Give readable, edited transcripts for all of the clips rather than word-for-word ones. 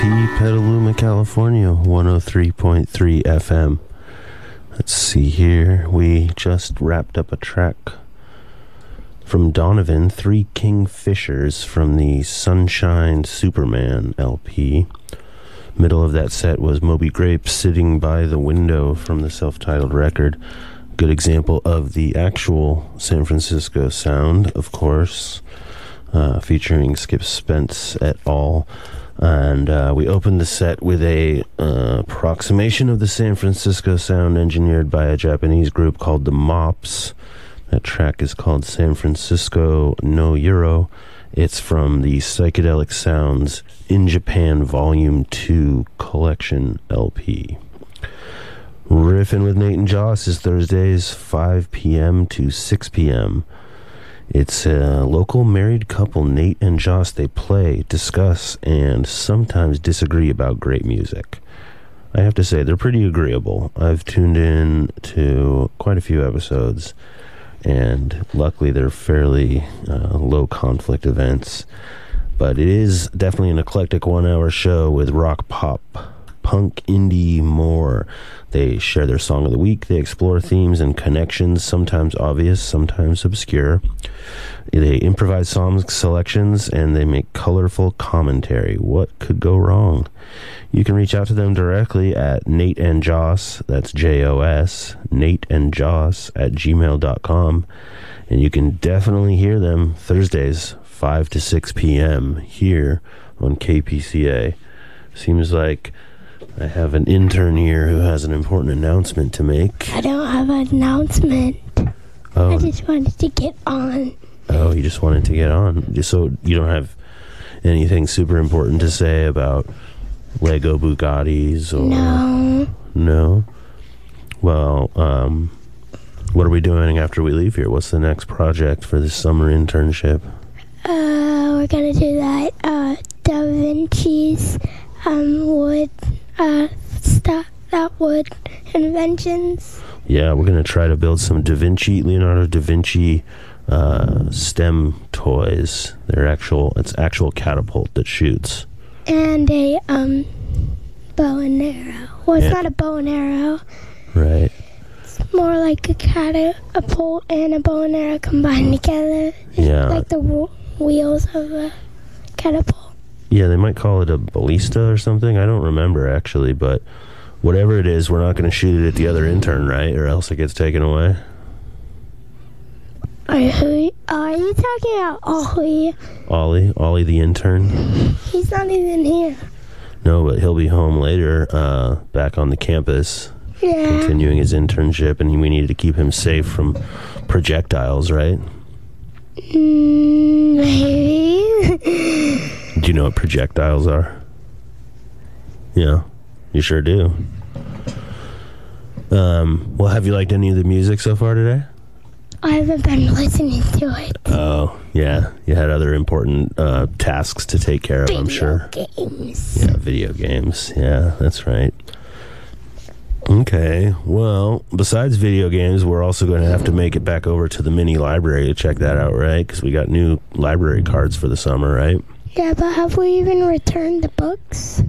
Petaluma, California, 103.3 FM. Let's see here. We just wrapped up a track from Donovan, Three Kingfishers from the Sunshine Superman LP. Middle of that set was Moby Grape, Sitting by the Window from the self-titled record. Good example of the actual San Francisco sound, of course, featuring Skip Spence et al. And we opened the set with a approximation of the San Francisco sound engineered by a Japanese group called the Mops. That track is called San Francisco no Euro. It's from the Psychedelic Sounds in Japan Volume 2 Collection LP. Riffin' with Nate and Joss is Thursdays, 5 p.m. to 6 p.m. It's a local married couple, Nate and Joss. They play, discuss, and sometimes disagree about great music. I have to say, they're pretty agreeable. I've tuned in to quite a few episodes, and luckily they're fairly low conflict events. But it is definitely an eclectic 1 hour show with rock, pop, punk, indie, more. They share their song of the week. They explore themes and connections, sometimes obvious, sometimes obscure. They improvise song selections, and they make colorful commentary. What could go wrong? You can reach out to them directly at Nate and Joss, that's J-O-S, Nate and Joss at gmail.com. And you can definitely hear them Thursdays, 5 to 6 p.m. here on KPCA. Seems like I have an intern here who has an important announcement to make. I don't have an announcement. Oh. I just wanted to get on. Oh, you just wanted to get on. Just so you don't have anything super important to say about Lego Bugattis or... No. No? Well, what are we doing after we leave here? What's the next project for this summer internship? We're gonna do that, Da Vinci's, wood, stuff, that wood inventions. Yeah, we're gonna try to build some Leonardo da Vinci, STEM toys. It's actual catapult that shoots. And a, bow and arrow. Well, it's not a bow and arrow. Right. It's more like a catapult and a bow and arrow combined together. Yeah. Like the wheels of a catapult. Yeah, they might call it a ballista or something. I don't remember, actually, but whatever it is, we're not going to shoot it at the other intern, right? Or else it gets taken away. Are you talking about Ollie? Ollie the intern? He's not even here. No, but he'll be home later, back on the campus, continuing his internship, and we need to keep him safe from projectiles, right? Maybe. Do you know what projectiles are? Yeah, you sure do. Well, have you liked any of the music so far today? I haven't been listening to it. Oh, yeah. You had other important tasks to take care of, I'm sure. Video games. Yeah, video games. Yeah, that's right. Okay, well, besides video games, we're also going to have to make it back over to the mini library to check that out, right? Because we got new library cards for the summer, right? Yeah, but have we even returned the books?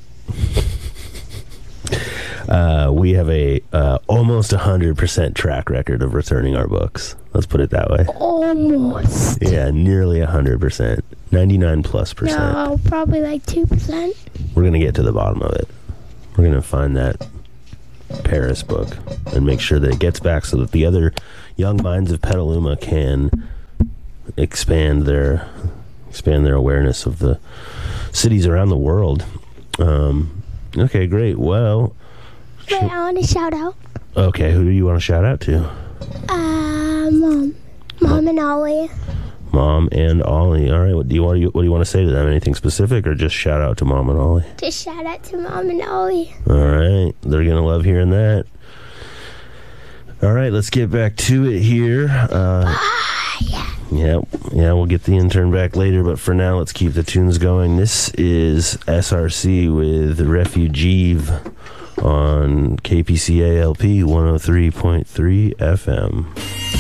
We have a almost 100% track record of returning our books. Let's put it that way. Almost. Yeah, nearly 100%. 99+%. No, probably like 2%. We're going to get to the bottom of it. We're going to find that Paris book and make sure that it gets back so that the other young minds of Petaluma can expand their awareness of the cities around the world. Okay, great. Well, wait, I want to shout out. Okay, who do you want to shout out to? Mom and Ollie. Mom and Ollie. All right. What do you want to say to them? Anything specific, or just shout out to Mom and Ollie? Just shout out to Mom and Ollie. All right. They're gonna love hearing that. All right. Let's get back to it here. Yeah. We'll get the intern back later, but for now, let's keep the tunes going. This is SRC with Refugee on KPCA LP 103.3 FM.